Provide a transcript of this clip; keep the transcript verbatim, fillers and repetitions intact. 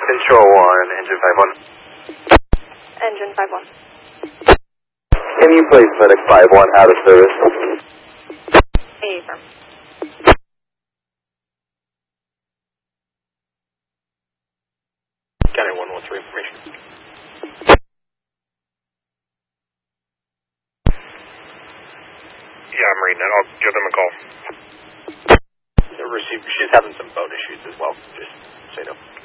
Control one, engine five one. Engine five one. Can you place Medic five one out of service? Affirm. County one one three information. Yeah, I'm reading it. I'll give them a call. Receive, she's having some phone issues as well, just so you know.